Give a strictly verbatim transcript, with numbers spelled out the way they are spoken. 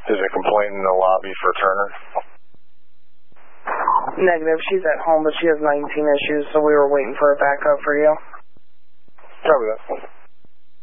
Is a complaint in the lobby for Turner? Negative. She's at home, but she has nineteen issues, so we were waiting for a backup for you. Copy that.